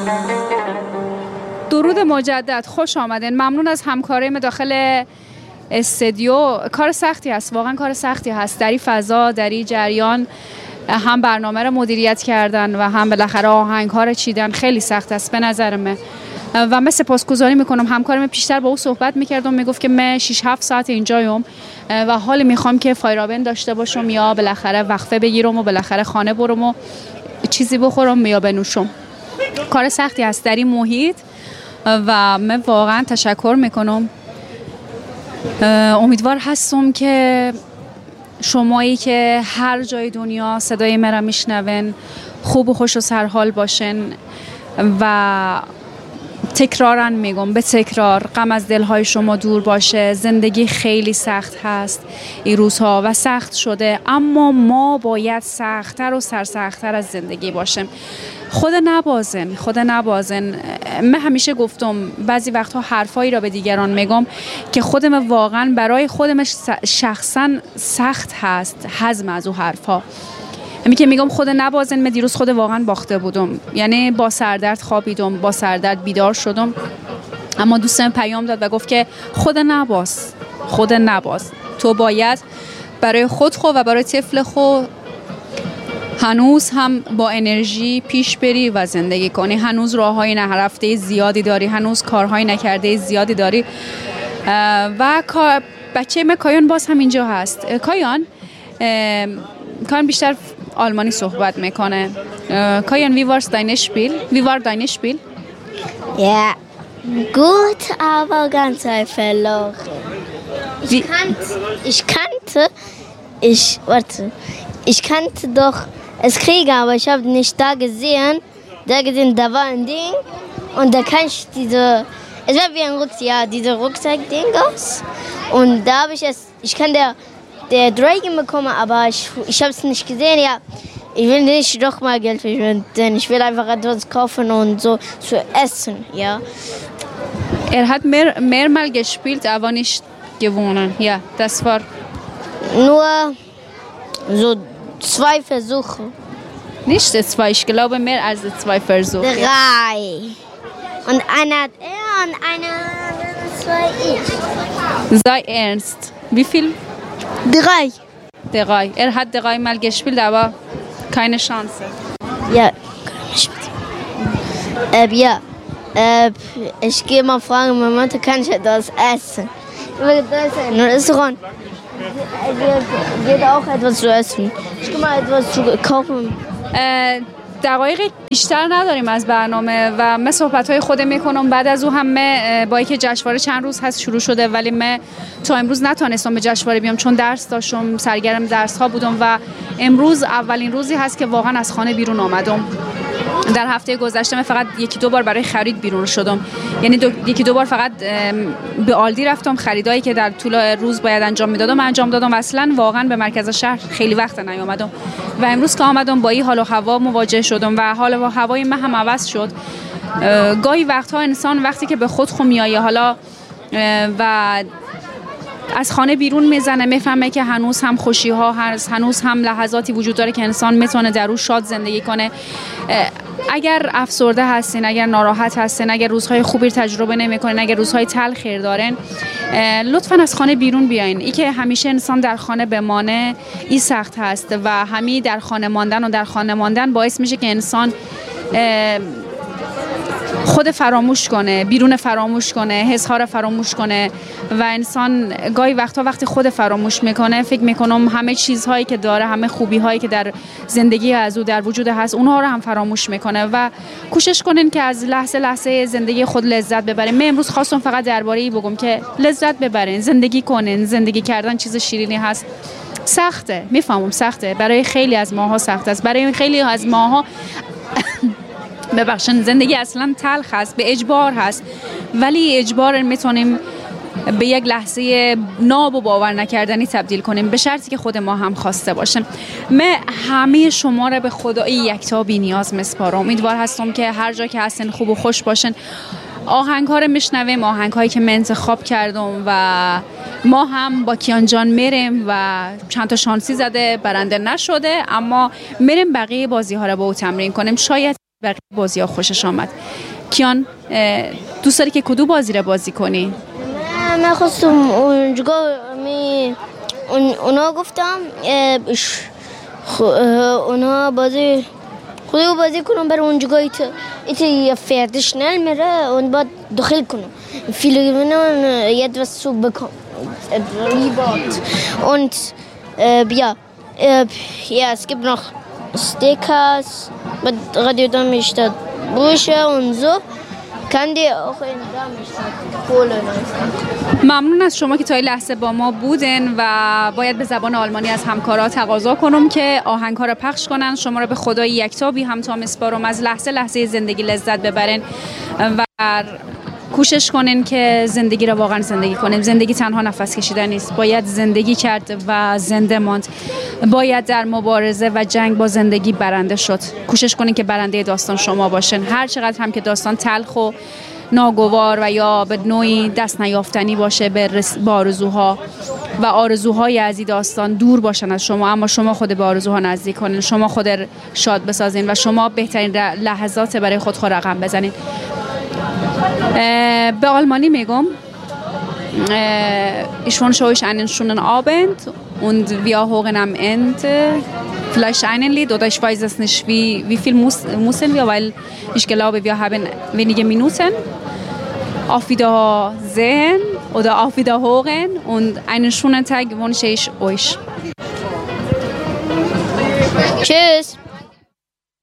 درود مجدد، خوش آمدین. ممنون از همکاریم داخل استودیو. کار سختی هست، واقعا کار سختی هست در این فضا، در این جریان، هم برنامه رو مدیریت کردن و هم بالاخره آهنگ ها رو چیدن. خیلی سخت است به نظر من و من سپاسگزاری میکنم. همکارم پیشتر با او صحبت میکردم، میگفت که من 6-7 ساعت اینجایم و حال میخوام که فایرابن داشته باشم یا بالاخره وقفه بگیرم و بالاخره خانه برم و چیزی بخورم یا بنوشم. کار سختی است در این محیط و من واقعا تشکر میکنم. امیدوار هستم که شمایی که هر جای دنیا صدای مرا میشنون خوب و خوش و سرحال باشن و تکرارن میگم به تکرار غم از دلهای شما دور باشه. زندگی خیلی سخت هست این روزها و سخت شده، اما ما باید سخت‌تر و سرسخت‌تر از زندگی باشیم. خود نبازن. من همیشه گفتم بعضی وقتها حرفایی را به دیگران میگم که خودم واقعا برای خودم شخصا سخت هست هضم از او حرفا. همین که میگم خود نبازن. من دیروز خود واقعا باخته بودم، یعنی با سردرد خوابیدم، با سردرد بیدار شدم، اما دوستم پیام داد و گفت که خود نباز. تو باید برای خود و برای طفل خود هنوز هم با انرژی پیش بری و زندگی کنی. هنوز راههای نرفته زیادی داری، هنوز کارهای نکرده زیادی داری و بچه من کایان باز هم اینجا هست. کایان بیشتر آلمانی صحبت میکنه. Kajan, wie war dein Spiel? Ja, gut, aber ganz verloren. Ich kannte doch es Krieger, aber ich habe nicht da gesehen. Da war ein Ding und da kann ich es war wie ein Rucksack, ja, diese Rucksack-Ding aus. Und da habe ich kann der Dragon bekommen, aber ich habe es nicht gesehen, ja. Ich will nicht doch mal Geld verschwenden, ich will einfach etwas kaufen und so zu essen, ja. Hat mehrmal gespielt, aber nicht gewonnen, ja, das war... Nur so 2 Versuche. Nicht 2, ich glaube mehr als 2 Versuche. 3. Und einer hat er und einer 2 ich. Sei ernst. Wie viel? 3. Hat 3 Mal gespielt, aber keine Chance. Ja. Ja. Ich gehe mal fragen, meine Mutter, kann ich das essen? Ich will das essen. Ein Restaurant. Geht auch etwas zu essen. Ich gehe mal etwas zu kaufen. دقایق بیشتر نداریم از برنامه و من صحبت‌های خودم میکنم. بعد از او هم با اینکه جشنواره چند روز هست شروع شده ولی من تا امروز نتونستم به جشنواره بیام چون درس داشتم، سرگرم درس‌ها بودم و امروز اولین روزی هست که واقعا از خانه بیرون آمدم. در هفته گذشته من فقط 1-2 بار برای خرید بیرون شدم، یعنی 1-2 بار فقط به آلدی رفتم، خریدایی که در طول روز باید انجام میدادم انجام دادم. اصلا واقعا به مرکز شهر خیلی وقت نیومدم و امروز که آمدم با این حال و هوا مواجه شدم و حال و هوای من هم عوض شد. گاهی وقتها انسان وقتی که به خود میایه حالا و از خانه بیرون میزنه میفهمه که هنوز هم خوشی ها هست، هنوز هم لحظاتی وجود داره که انسان میتونه در اون شاد زندگی کنه. اگر افسرده هستین، اگر ناراحت هستین، اگر روزهای خوبی تجربه نمیکنین، اگر روزهای تلخی دارین، لطفاً از خانه بیرون بیاین. این که همیشه انسان در خانه بمانه این سخت هست و همین در خانه ماندن باعث میشه که انسان خود فراموش کنه، بیرون فراموش کنه، حس‌ها رو فراموش کنه و انسان گاهی وقتا وقتی خود فراموش میکنه فکر میکنم همه چیزهایی که داره، همه خوبی‌هایی که در زندگی از او در وجود هست اونها رو هم فراموش میکنه و کوشش کنین که از لحظه زندگی خود لذت ببرین. من امروز خواستم فقط درباره این بگم که لذت ببرین، زندگی کنین. زندگی کردن چیز شیرینی هست. سخته، میفهمم سخته، برای خیلی از ماها سخت است، برای خیلی از ماها ببخشن زندگی اصلا تلخ هست، به اجبار هست، ولی اجبار میتونیم به یک لحظه ناب و باور نکردنی تبدیل کنیم به شرطی که خود ما هم خواسته باشیم. من همه شما را به خدای یکتا بی نیاز میسپارم. امیدوار هستم که هر جا که هستین خوب و خوش باشین. آهنگ ها رو میشنویم، آهنگ هایی که من انتخاب کردم و ما هم با کیان جان میریم و چند تا شانسی زده برنده نشده، اما میریم بقیه بازی ها رو با او تمرین کنیم. شاید بقیه بازی ها خوشش آمد. کیان دوست داری که کدوم بازی را بازی کنی؟ من خواستم اونجا اونا گفتم اونا بازی خودو بازی کنم برای اونجا ایت فردشنل میره اون بعد داخل کنم فیلم etwas zu bekommen und ja es gibt noch Stickers mit Radiodarmstadt Brüche und so kann die auch in Darmstadt holen. ممنون از شما که تا این لحظه با ما بودن و باید به زبان آلمانی از همکارا تقاضا کنم که آهنگ‌ها را پخش کنن. شما را به خدای یکتا بی همتا میسپارم، از لحظه لحظه زندگی لذت ببرین و کوشش کنین که زندگی را واقعا زندگی کنین. زندگی تنها نفس کشیدن نیست، باید زندگی کرد و زنده ماند. باید در مبارزه و جنگ با زندگی برنده شد. کوشش کنین که برنده داستان شما باشین، هر چقدر هم که داستان تلخ و ناگوار و یا به نوعی دست نیافتنی باشه به آرزوها و آرزوهای از این داستان دور باشن از شما، اما شما خود به آرزوها نزدیک کنین، شما خود شاد بسازین و شما بهترین لحظات برای خود رقم بزنین. به آلمانی میگم ich wünsche euch einen schönen Abend und wir hören am Ende vielleicht ein Lied oder ich weiß es nicht, wie viel müssen wir, weil ich glaube, wir haben wenige Minuten. Auf Wiedersehen oder auf Wiederhören und einen schönen Tag wünsche ich euch. Tschüss.